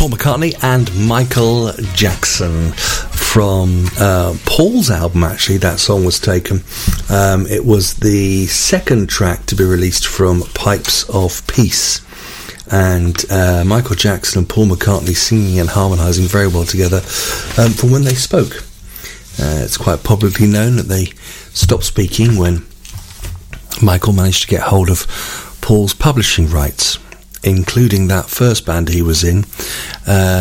Paul McCartney and Michael Jackson from Paul's album. Actually, that song was taken. It was the second track to be released from Pipes of Peace, and Michael Jackson and Paul McCartney singing and harmonising very well together from when they spoke. It's quite publicly known that they stopped speaking when Michael managed to get hold of Paul's publishing rights, including that first band he was in,